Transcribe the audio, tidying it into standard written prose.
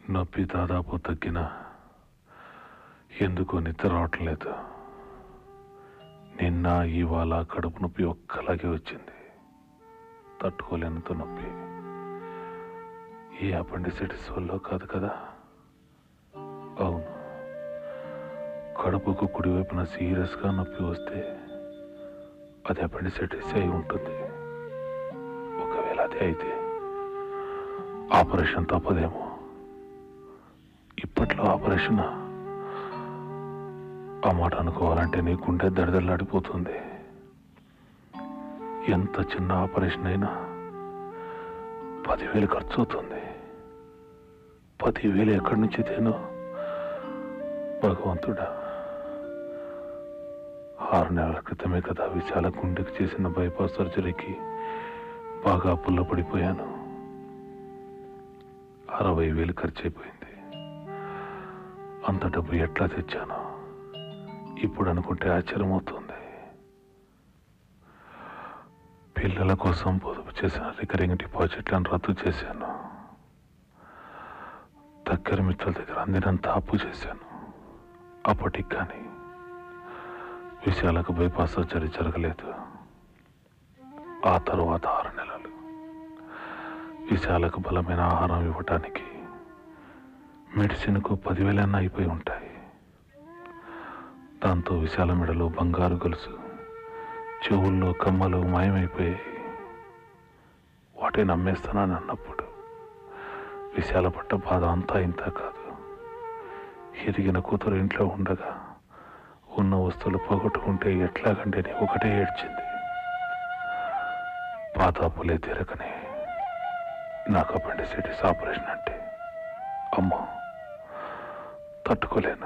నొప్పి దాదాపు తగ్గిన ఎందుకో నిద్ర రావట్లేదు. నిన్న ఇవాళ కడుపు నొప్పి ఒక్కలాగే వచ్చింది. తట్టుకోలేనంత నొప్పి. ఈ అపెండిసైటిస్ వల్ల కాదు కదా? అవును, కడుపుకు కుడివైపున సీరియస్గా నొప్పి వస్తే అది అపెండిసైటిస్ అయి ఉంటుంది. ఒకవేళ అదే అయితే ఆపరేషన్ తప్పదేమో. ఇప్పట్లో ఆపరేషన్ ఆ మాట అనుకోవాలంటే నీ గుండె దడదలాడిపోతుంది. ఎంత చిన్న ఆపరేషన్ అయినా 10,000 ఖర్చు అవుతుంది. 10,000 ఎక్కడి నుంచి తేను భగవంతుడా. 6 నెలల క్రితమే కదా విశాల గుండెకి చేసిన బైపాస్ సర్జరీకి బాగా అప్పుల్లో పడిపోయాను. 60,000 ఖర్చు అయిపోయింది. అంత డబ్బు ఎట్లా తెచ్చాను ఇప్పుడు అనుకుంటే ఆశ్చర్యమవుతుంది. పిల్లల కోసం పొదుపు చేసిన రికరింగ్ డిపాజిట్లను రద్దు చేశాను. దగ్గర మిత్రుల దగ్గర అందినంత అప్పు చేశాను. అప్పటికి కానీ విషయాలకు బైపాస్ సర్జరీ జరగలేదు. ఆ తరువాత 6 నెలలు విషయాలకు బలమైన ఆహారం ఇవ్వటానికి మెడిసిన్కు 10,000 అయిపోయి ఉంటాయి. దాంతో విశాల మెడలో బంగారు గొలుసు, చెవుల్లో కమ్మలు మాయమైపోయాయి. వాటిని నమ్మేస్తానని అన్నప్పుడు విశాల పట్ట బాధ అంతా ఇంత కాదు. ఎదిగిన కూతురు ఇంట్లో ఉండగా ఉన్న వస్తువులు పోగొట్టుకుంటే ఎట్లాగంటే ఒకటే ఏడ్చింది. పాత అప్పులే తీరకనే నాకు అపెండిసైటిస్ ఆపరేషన్ అంటే అమ్మో తట్టుకోలేను.